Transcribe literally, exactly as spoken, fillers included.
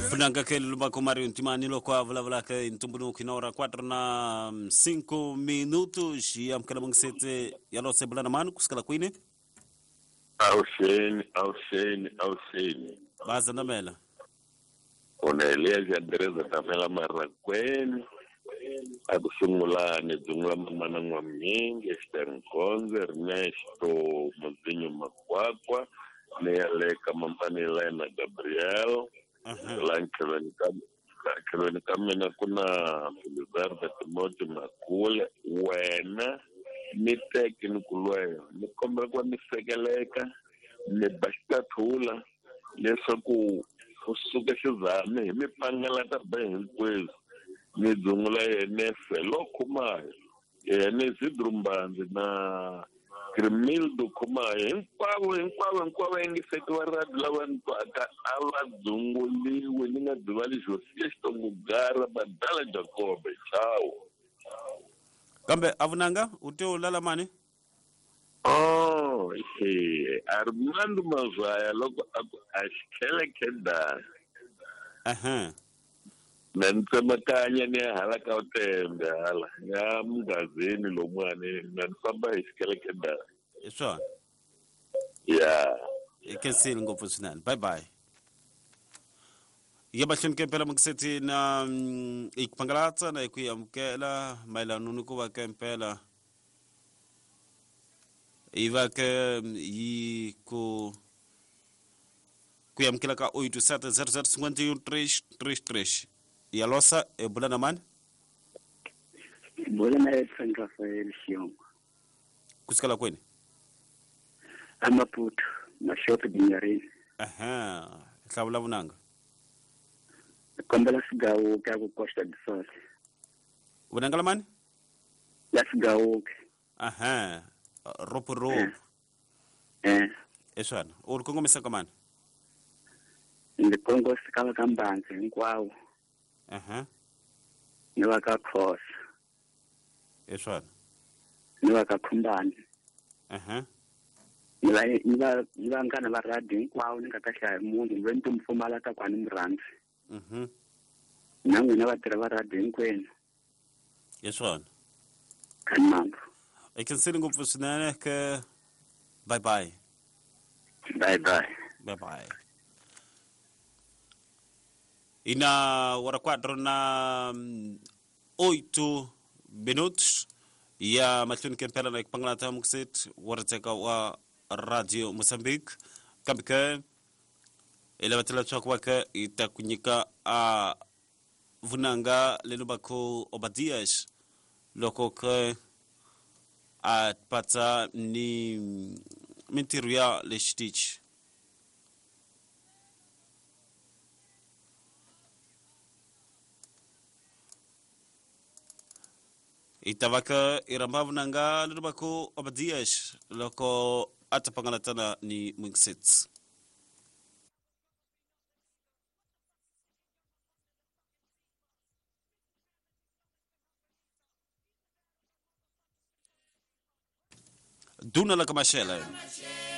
Funanga ke luba ko Mario Timani lo kwa vula vula ke intumbuno kinora quatro na cinco minutos e am kala sete yalo se bulana manu kuskala kwine Ausheni, ausheni, ausheni. baza na mela Unaeleza dereza tamela mara kweni. Akusungula ni zungula mamana ngwa mingi. Esther Nkonze, Ernesto Muzinho Makwakwa. Neyaleka mamani Elena Gabriel. Lankilweni kamena kuna Filizarda Timothy Makule. Wena. Ni teki ni kulweyo. Ni kombe kwa nisegeleka. Ni bashita thula. Lesaku usuke xizame hi mipangalata hinkwerhu ni dzungula yene Felo Khumayo yene Zidrumbanzi na Grimildo Khumayo hinkwavo hinkwavo hinkwavo yingisetiwa radi lava ni twaka a va dzunguliwe ni nga dzivali Josiya Xitongogara Badala Jacobe chao kambe avunanga ute ulala mani oh he Armando Mazaya loko a xikhelekheda aha na ntsemakanya ni hala ka utembe hala ya mungazini lomwane na nifamba hi xikhelekheda iswa ya ikensile ngopfu swinene bye bye yeba hlemke phela mukiseti na mm, ikupangalatsa na ikuyamukela mailano ni ku va kempela iva ke yi ku kuyamukela ka oito sete zero zero cinquenta e um três três três yalosa e bulana mani Bulana e San Rafael Xiong. kusikala kweni Amaputo, Mashoto Binyarini. aha hlavula vunanga Kombela sigawu ka ku Costa do Sol. vunanga la mani La sigawu. aha ropo ropo Eh, eswana uri kongomisa ka mani ndi Kongo sikala kambanzi hinkwawo. aha Ni va ka Cross, eswana ni va ka Khumbani. aha Ni va ni va ni va ngana va radi hinkwawo ni nga ta hlaya munhu loyi ni tumfumala ta kwani murhandzi. mhm Na n'wina vatirhi va radi hinkwenu. eswana Kanmambo. ikensile ngopfu swinene ke bye bye Bye bye. bye bye ina hora quatro na mm, oito minutos ya mahlweni ke mpela na ikupangalata mukset warateka wa radio Mozambique kambe ke ile batela tswako wa ke itakunyika a vunanga lelo bako Obadias loko ke atpata ni mintiru ya lexitichi itavaka irambavunanga lelo bako Obadias loko atapangalatana ni mwingsets duna la kamashela